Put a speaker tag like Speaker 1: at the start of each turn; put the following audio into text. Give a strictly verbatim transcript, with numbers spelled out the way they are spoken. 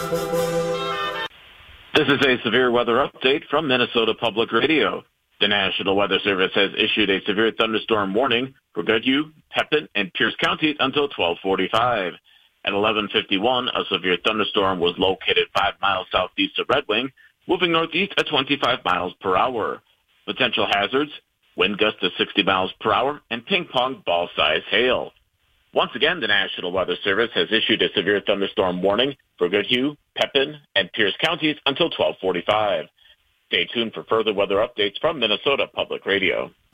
Speaker 1: This is a severe weather update from Minnesota Public Radio. The National Weather Service has issued a severe thunderstorm warning for Goodhue, Pepin, and Pierce counties until twelve forty-five. At eleven fifty-one, a severe thunderstorm was located five miles southeast of Red Wing, moving northeast at twenty-five miles per hour. Potential hazards, wind gusts to sixty miles per hour, and ping-pong ball-sized hail. Once again, the National Weather Service has issued a severe thunderstorm warning for Goodhue, Pepin, and Pierce counties until twelve forty-five. Stay tuned for further weather updates from Minnesota Public Radio.